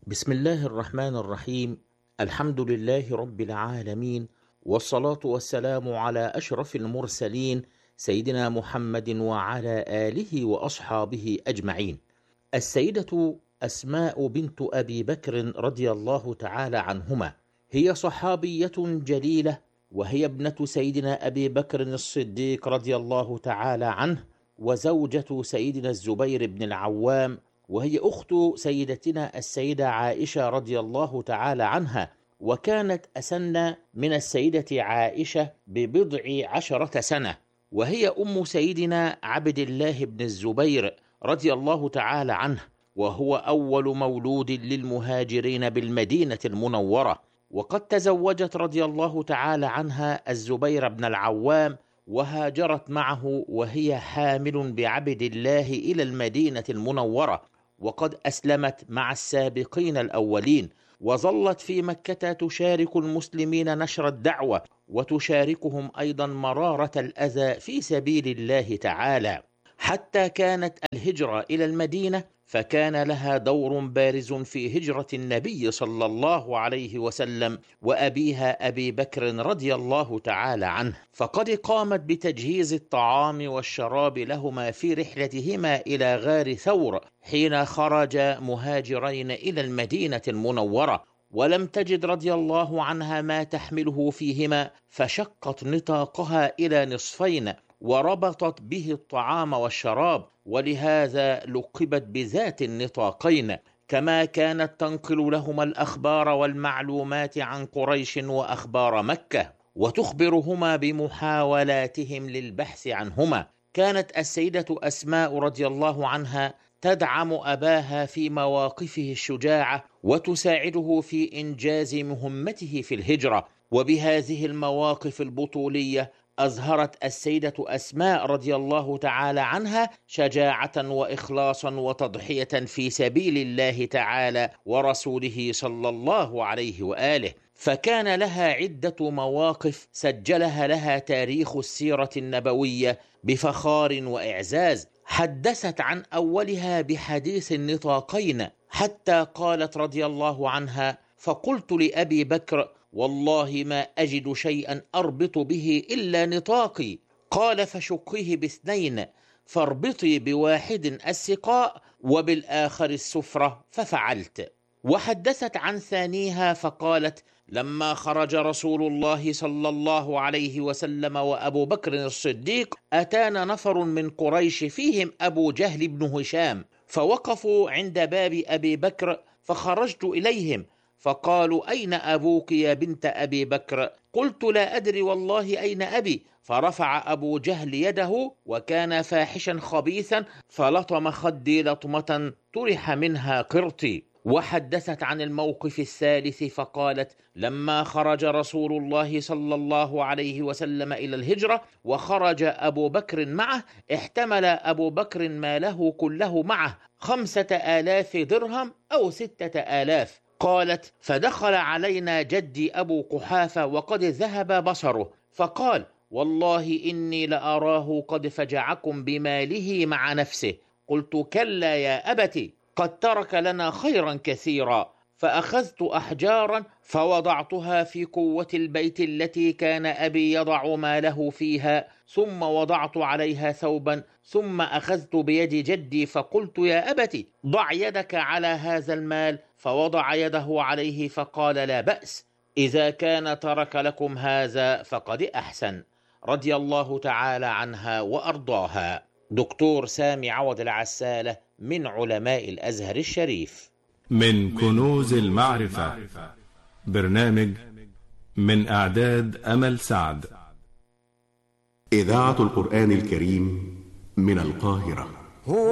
بسم الله الرحمن الرحيم. الحمد لله رب العالمين، والصلاة والسلام على أشرف المرسلين سيدنا محمد وعلى آله وأصحابه أجمعين. السيدة أسماء بنت أبي بكر رضي الله تعالى عنهما هي صحابية جليلة، وهي ابنة سيدنا أبي بكر الصديق رضي الله تعالى عنه، وزوجة سيدنا الزبير بن العوام، وهي أخت سيدتنا السيدة عائشة رضي الله تعالى عنها، وكانت أسن من السيدة عائشة ب10 سنة، وهي أم سيدنا عبد الله بن الزبير رضي الله تعالى عنه، وهو أول مولود للمهاجرين بالمدينة المنورة. وقد تزوجت رضي الله تعالى عنها الزبير بن العوام، وهاجرت معه وهي حامل بعبد الله إلى المدينة المنورة، وقد أسلمت مع السابقين الأولين، وظلت في مكة تشارك المسلمين نشر الدعوة، وتشاركهم أيضا مرارة الأذى في سبيل الله تعالى، حتى كانت الهجرة إلى المدينة فكان لها دور بارز في هجرة النبي صلى الله عليه وسلم وأبيها أبي بكر رضي الله تعالى عنه، فقد قامت بتجهيز الطعام والشراب لهما في رحلتهما إلى غار ثور حين خرج مهاجرين إلى المدينة المنورة، ولم تجد رضي الله عنها ما تحمله فيهما، فشقت نطاقها إلى نصفين وربطت به الطعام والشراب، ولهذا لقبت بذات النطاقين. كما كانت تنقل لهما الأخبار والمعلومات عن قريش وأخبار مكة، وتخبرهما بمحاولاتهم للبحث عنهما. كانت السيدة أسماء رضي الله عنها تدعم أباها في مواقفه الشجاعة، وتساعده في إنجاز مهمته في الهجرة، وبهذه المواقف البطولية أظهرت السيدة أسماء رضي الله تعالى عنها شجاعة وإخلاصا وتضحية في سبيل الله تعالى ورسوله صلى الله عليه وآله، فكان لها عدة مواقف سجلها لها تاريخ السيرة النبوية بفخار وإعزاز. حدثت عن أولها بحديث النطاقين، حتى قالت رضي الله عنها: فقلت لأبي بكر: والله ما أجد شيئا أربط به إلا نطاقي. قال: فشقيه باثنين، فاربطي بواحد السقاء وبالآخر السفرة، ففعلت. وحدثت عن ثانيها فقالت: لما خرج رسول الله صلى الله عليه وسلم وأبو بكر الصديق أتانا نفر من قريش فيهم أبو جهل بن هشام، فوقفوا عند باب أبي بكر، فخرجت إليهم فقالوا: أين أبوك يا بنت أبي بكر؟ قلت: لا أدري والله أين أبي. فرفع أبو جهل يده، وكان فاحشا خبيثا، فلطم خدي لطمة طرح منها قرطي. وحدثت عن الموقف الثالث فقالت: لما خرج رسول الله صلى الله عليه وسلم إلى الهجرة وخرج أبو بكر معه، احتمل أبو بكر ماله كله معه 5000 درهم أو 6000. قالت: فدخل علينا جدي أبو قحافة وقد ذهب بصره، فقال: والله إني لأراه قد فجعكم بماله مع نفسه. قلت: كلا يا أبتي، قد ترك لنا خيرا كثيرا. فأخذت أحجارا فوضعتها في قوة البيت التي كان أبي يضع ماله فيها، ثم وضعت عليها ثوبا، ثم أخذت بيد جدي فقلت: يا أبتي، ضع يدك على هذا المال. فوضع يده عليه فقال: لا بأس، إذا كان ترك لكم هذا فقد أحسن. رضي الله تعالى عنها وأرضاها. دكتور سامي عوض العسالة من علماء الأزهر الشريف. من كنوز المعرفة، برنامج من إعداد أمل سعد. إذاعة القرآن الكريم من القاهرة.